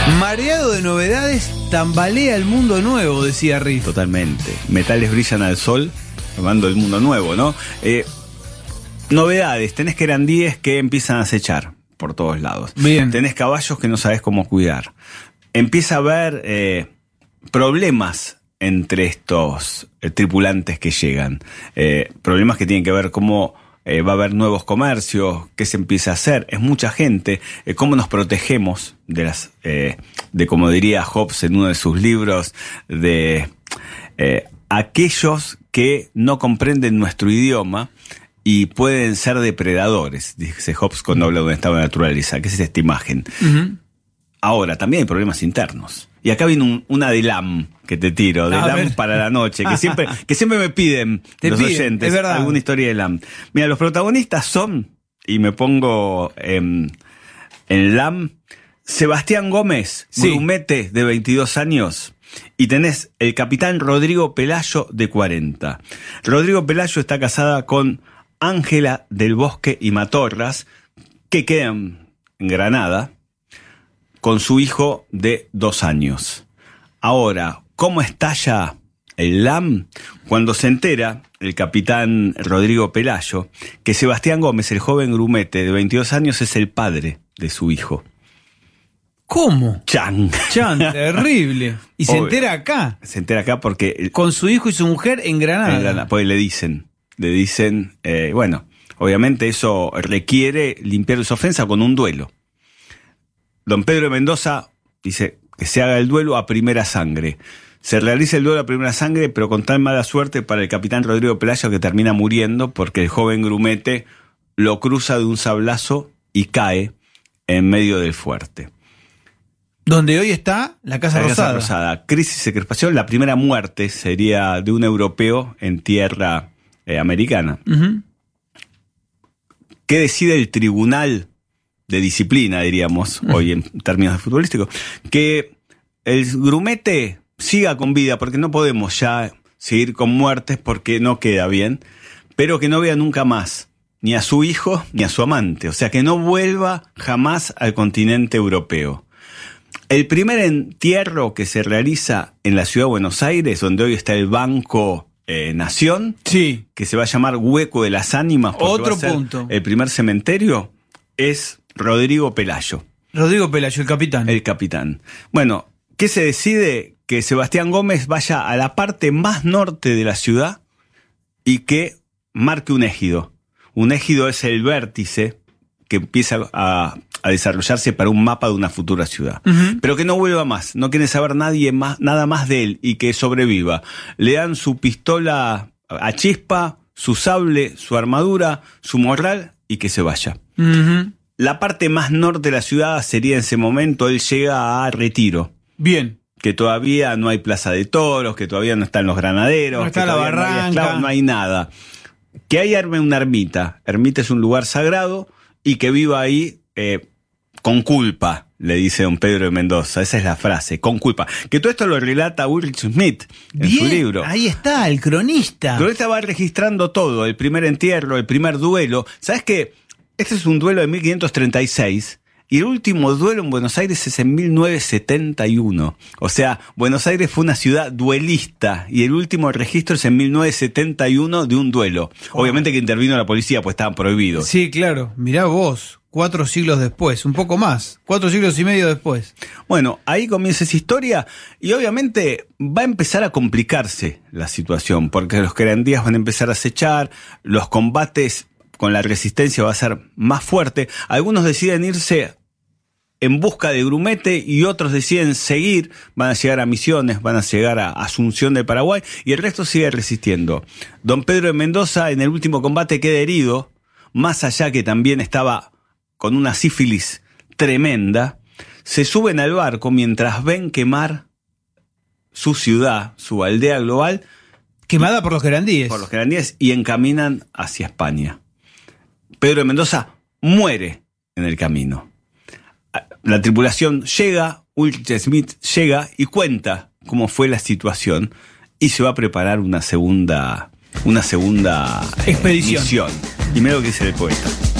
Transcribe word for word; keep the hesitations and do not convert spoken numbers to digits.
Mareado de novedades, tambalea el mundo nuevo, decía Riff. Totalmente. Metales brillan al sol, formando el mundo nuevo, ¿no? Eh, novedades, tenés querandíes que empiezan a acechar por todos lados. Bien. Tenés caballos que no sabés cómo cuidar. Empieza a haber eh, problemas entre estos eh, tripulantes que llegan. Eh, problemas que tienen que ver cómo eh, va a haber nuevos comercios, qué se empieza a hacer. Es mucha gente. Eh, cómo nos protegemos de las, eh, de como diría Hobbes en uno de sus libros, de eh, aquellos que no comprenden nuestro idioma y pueden ser depredadores, dice Hobbes cuando habla de un estado de naturaleza. ¿Qué es esta imagen? Uh-huh. Ahora, también hay problemas internos. Y acá viene un, una de Lam que te tiro, de Lam para la noche, que siempre, que siempre me piden te los piden, oyentes es verdad. Alguna historia de Lam. Mira, los protagonistas son, y me pongo en, en Lam, Sebastián Gómez, sí. Grumete, de veintidós años, y tenés el capitán Rodrigo Pelayo, de cuarenta. Rodrigo Pelayo está casada con Ángela del Bosque y Matorras, que quedan en Granada, con su hijo de dos años. Ahora, ¿cómo estalla el Lam? Cuando se entera el capitán Rodrigo Pelayo que Sebastián Gómez, el joven grumete de veintidós años, es el padre de su hijo. ¿Cómo? Chan. Chan, terrible. Y se Obvio. entera acá. Se entera acá porque... Con su hijo y su mujer en Granada. En Granada, porque le dicen, le dicen, eh, bueno, obviamente eso requiere limpiar su ofensa con un duelo. Don Pedro de Mendoza dice que se haga el duelo a primera sangre. Se realiza el duelo a primera sangre, pero con tan mala suerte para el capitán Rodrigo Pelayo que termina muriendo porque el joven grumete lo cruza de un sablazo y cae en medio del fuerte. Donde hoy está la Casa la Rosada. Casa Rosada. Crisis y crispación. La primera muerte sería de un europeo en tierra eh, americana. Uh-huh. ¿Qué decide el tribunal de disciplina, diríamos, hoy en términos futbolísticos? Que el grumete siga con vida, porque no podemos ya seguir con muertes porque no queda bien, pero que no vea nunca más ni a su hijo ni a su amante, o sea, que no vuelva jamás al continente europeo. El primer entierro que se realiza en la ciudad de Buenos Aires, donde hoy está el Banco eh, Nación, sí. que se va a llamar Hueco de las Ánimas, porque otro va a ser punto. El primer cementerio, es Rodrigo Pelayo. Rodrigo Pelayo, el capitán. El capitán. Bueno, ¿qué se decide? Que Sebastián Gómez vaya a la parte más norte de la ciudad y que marque un ejido. Un ejido es el vértice que empieza a, a desarrollarse para un mapa de una futura ciudad. Uh-huh. Pero que no vuelva más, no quiere saber nadie más, nada más de él y que sobreviva. Le dan su pistola a chispa, su sable, su armadura, su morral y que se vaya. Uh-huh. La parte más norte de la ciudad sería en ese momento, él llega a Retiro. Bien. Que todavía no hay plaza de toros, que todavía no están los granaderos, no está que la todavía barranca. No hay esclavos, no hay nada. Que ahí arme una ermita. Ermita es un lugar sagrado y que viva ahí eh, con culpa, le dice don Pedro de Mendoza. Esa es la frase, con culpa. Que todo esto lo relata Ulrich Smith en Bien, su libro. Ahí está, el cronista. El cronista va registrando todo, el primer entierro, el primer duelo. ¿Sabes qué? Este es un duelo de mil quinientos treinta y seis y el último duelo en Buenos Aires es en mil novecientos setenta y uno. O sea, Buenos Aires fue una ciudad duelista y el último registro es en mil novecientos setenta y uno de un duelo. Oh. Obviamente que intervino la policía, pues estaban prohibidos. Sí, claro. Mirá vos, cuatro siglos después, un poco más, cuatro siglos y medio después. Bueno, ahí comienza esa historia y obviamente va a empezar a complicarse la situación porque los querandíes van a empezar a acechar, los combates con la resistencia va a ser más fuerte. Algunos deciden irse en busca de grumete y otros deciden seguir, van a llegar a Misiones, van a llegar a Asunción de Paraguay y el resto sigue resistiendo. Don Pedro de Mendoza en el último combate queda herido, más allá que también estaba con una sífilis tremenda. Se suben al barco mientras ven quemar su ciudad, su aldea global. Quemada por los querandíes. Por los querandíes y encaminan hacia España. Pedro de Mendoza muere en el camino. La tripulación llega, Ulrich Smith llega y cuenta cómo fue la situación y se va a preparar una segunda, una segunda expedición. misión. Y mira lo que dice el poeta.